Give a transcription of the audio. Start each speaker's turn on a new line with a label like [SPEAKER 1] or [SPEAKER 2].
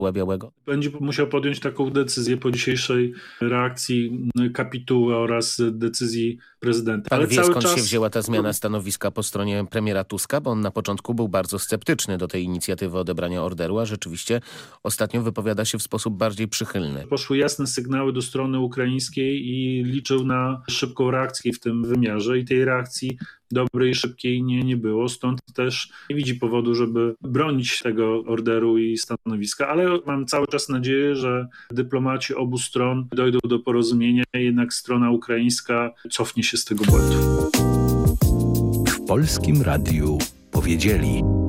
[SPEAKER 1] Białego?
[SPEAKER 2] Będzie musiał podjąć taką decyzję po dzisiejszej reakcji kapituły oraz decyzji prezydenta.
[SPEAKER 1] Pan wie, skąd się wzięła ta zmiana stanowiska po stronie premiera Tuska? Bo on na początku był bardzo sceptyczny do tej inicjatywy odebrania orderu, a rzeczywiście ostatnio wypowiada się w sposób bardziej przychylny.
[SPEAKER 2] Poszły jasne sygnały do strony ukraińskiej i liczył na szybką reakcję w tym wymiarze i tej reakcji dobrej i szybkiej nie było. Stąd też nie widzi powodu, żeby bronić tego orderu i stanowiska, ale mam cały czas nadzieję, że dyplomaci obu stron dojdą do porozumienia, jednak strona ukraińska cofnie się z tego błędu.
[SPEAKER 3] W Polskim Radiu powiedzieli...